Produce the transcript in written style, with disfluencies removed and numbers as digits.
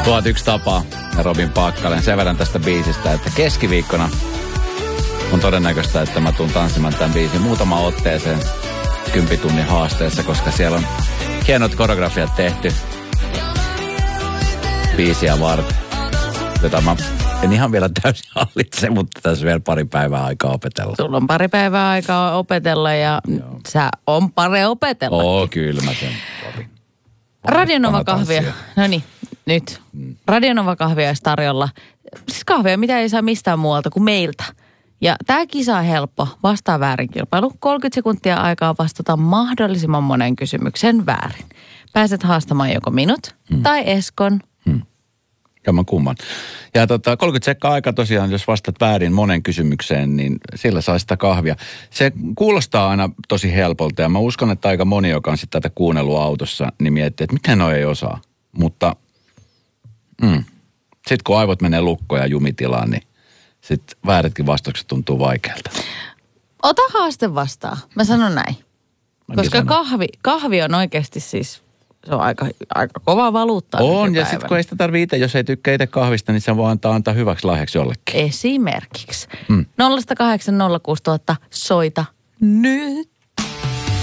1001 tapa ja Robin Pakkalen. Sen verran tästä biisistä, että keskiviikkona on todennäköistä, että mä tuun tanssimaan tämän biisin muutama otteeseen 10 tunnin haasteessa, koska siellä on hienot koreografiat tehty biisiä varten, jota mä en ihan vielä täysin hallitse, mutta tässä vielä pari päivää aikaa opetella. Sulla on pari päivää aikaa opetella ja sä on pare opetella. Kyllä mä sen opin. Radionova-kahvia. No niin, nyt. Radionova-kahvia olisi tarjolla. Siis kahvia, mitä ei saa mistään muualta kuin meiltä. Ja tämä kisa on helppo. Vastaa väärin kilpailu. 30 sekuntia aikaa vastata mahdollisimman monen kysymyksen väärin. Pääset haastamaan joko minut tai Eskon. Jomman kumman. Ja 30 sekkaa aika tosiaan, jos vastat väärin monen kysymykseen, niin sillä saa sitä kahvia. Se kuulostaa aina tosi helpolta ja mä uskon, että aika moni, joka on sitten tätä kuunnellut autossa, niin miettii, että miten noi ei osaa. Mutta sitten kun aivot menee lukkoon ja jumitilaan, niin sitten väärätkin vastaukset tuntuu vaikealta. Ota haaste vastaan. Mä sanon näin. Koska kahvi on oikeasti siis... Se on aika kova valuuttaa. On, ja sitten kun ei sitä tarvitse, jos ei tykkää itse kahvista, niin se voi antaa hyväksi lahjaksi jollekin. Esimerkiksi. 0806000 soita nyt.